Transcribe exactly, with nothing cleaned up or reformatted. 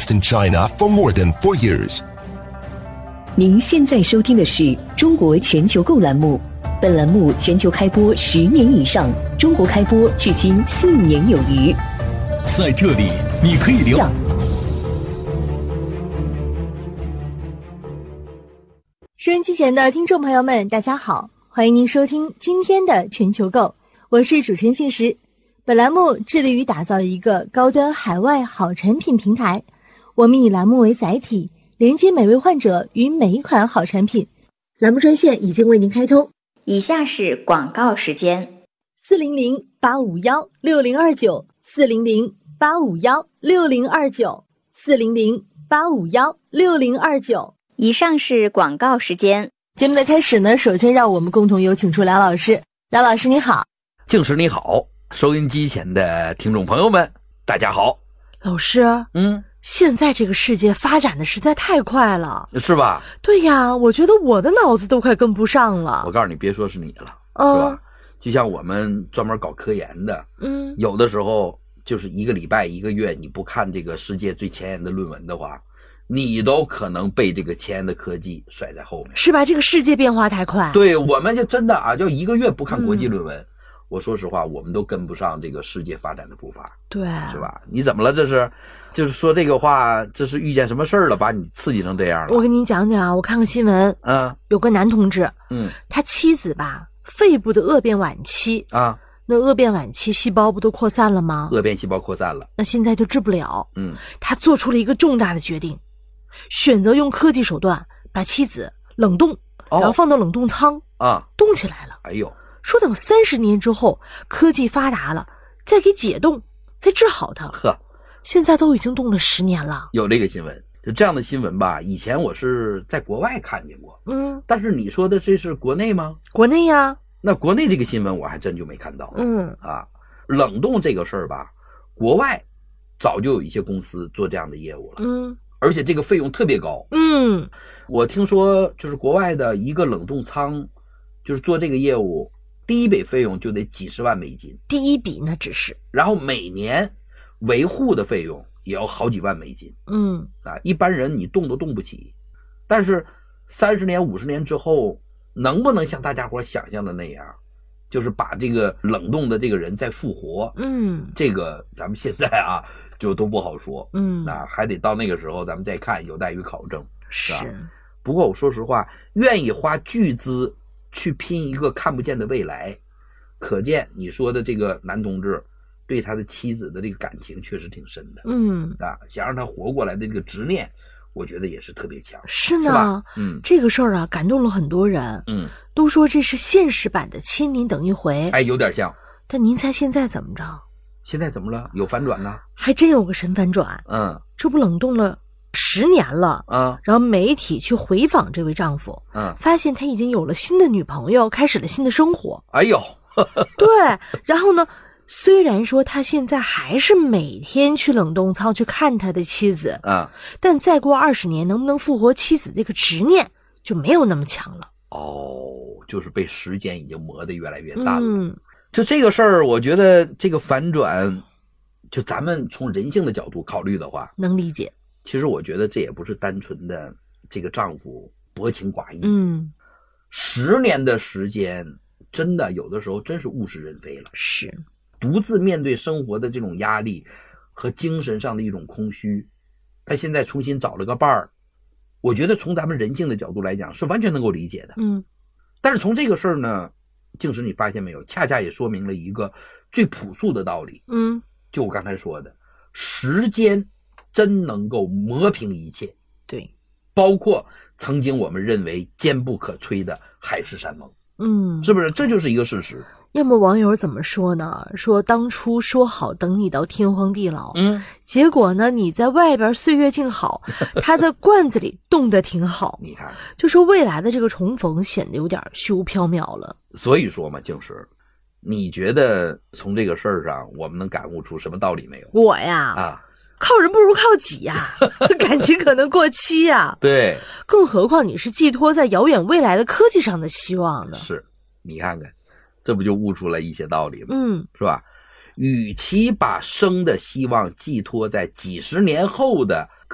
broadcast in China for more than four years. 您现在收听的是中国全球购栏目，本栏目全球开播十年以上，中国开播至今四年有余。 在这里，你可以聊。 收音机前的听众朋友们，大家好，欢迎您收听今天的全球购，我是主持人信实。本栏目致力于打造一个高端海外好产品平台，我们以栏目为载体，连接每位患者与每一款好产品。栏目专线已经为您开通， 以下是广告时间： 四零零八五幺六零二九，四零零八五幺六零二九，四零零八五幺六零二九。 以上是广告时间。 节目的开始呢，首先让我们共同有请出梁老师。梁老师你好。 静时你好，收音机前的听众朋友们大家好。 老师， 嗯， 现在这个世界发展的实在太快了， 是吧？ 对呀，我觉得我的脑子都快跟不上了。 我告诉你，别说是你了， 嗯、 是吧？就像我们专门搞科研的， 嗯， 有的时候就是一个礼拜一个月你不看这个世界最前沿的论文的话，你都可能被这个前沿的科技甩在后面， 是吧？这个世界变化太快。 对，我们就真的啊，就一个月不看国际论文、嗯、我说实话，我们都跟不上这个世界发展的步伐。 对， 是吧？你怎么了？这是就是说这个话，这是遇见什么事儿了，把你刺激成这样了？ 我跟你讲讲啊，我看个新闻， 嗯， 有个男同志， 嗯， 他妻子吧，肺部的恶变晚期啊， 那恶变晚期细胞不都扩散了吗？ 恶变细胞扩散了， 那现在就治不了。 嗯， 他做出了一个重大的决定，选择用科技手段把妻子冷冻， 哦、 然后放到冷冻仓啊， 冻起来了。 哎呦， 说等三十年之后，科技发达了，再给解冻，再治好它。 呵， 现在都已经冻了十年了。 有这个新闻，就这样的新闻吧，以前我是在国外看见过， 嗯， 但是你说的这是国内吗？ 国内呀。 那国内这个新闻我还真就没看到。 嗯啊，冷冻这个事儿吧，国外早就有一些公司做这样的业务了。 嗯， 而且这个费用特别高。 嗯， 我听说就是国外的一个冷冻仓，就是做这个业务，第一笔费用就得几十万美金。 第一笔那只是， 然后每年维护的费用也要好几万美金。 嗯啊，一般人你动都动不起。但是三十年、五十年之后，能不能像大家伙想象的那样，就是把这个冷冻的这个人再复活？ 嗯， 这个咱们现在啊就都不好说。 嗯， 那还得到那个时候咱们再看，有待于考证。 是。 是吧？不过我说实话，愿意花巨资去拼一个看不见的未来，可见你说的这个男同志对他的妻子的这个感情确实挺深的。 嗯啊，想让他活过来的这个执念，我觉得也是特别强。 是呢， 是吧？嗯， 这个事儿啊感动了很多人。 嗯， 都说这是现实版的千年等一回。 哎，有点像。 但您猜现在怎么着？ 现在怎么了？有反转呢？ 还真有个神反转。 嗯， 这不冷冻了十年了啊， 然后媒体去回访这位丈夫， 嗯， 发现他已经有了新的女朋友，开始了新的生活。 哎呦， 对，然后呢，虽然说他现在还是每天去冷冻仓去看他的妻子啊， 但再过二十年，能不能复活妻子这个执念就没有那么强了。 哦，就是被时间已经磨得越来越淡了。 嗯， 就这个事儿，我觉得这个反转，就咱们从人性的角度考虑的话， 能理解。 其实我觉得这也不是单纯的这个丈夫薄情寡义。 嗯， 十年的时间，真的有的时候真是物是人非了。 是， 独自面对生活的这种压力和精神上的一种空虚，他现在重新找了个伴儿，我觉得从咱们人性的角度来讲是完全能够理解的。 嗯， 但是从这个事儿呢，静时你发现没有，恰恰也说明了一个最朴素的道理。 嗯， 就我刚才说的，时间真能够磨平一切。 对， 包括曾经我们认为坚不可摧的海誓山盟。 嗯， 是不是？这就是一个事实。 要么网友怎么说呢？说当初说好等你到天荒地老， 嗯， 结果呢你在外边岁月静好，他在罐子里冻得挺好。 你看， 就说未来的这个重逢显得有点虚无缥缈了。 所以说嘛，静时，你觉得从这个事儿上我们能感悟出什么道理没有？ 我呀， 啊， 靠人不如靠己呀，感情可能过期呀。 对， 更何况你是寄托在遥远未来的科技上的希望呢。 是，你看看，这不就悟出来一些道理吗？ 嗯， 是吧？与其把生的希望寄托在几十年后的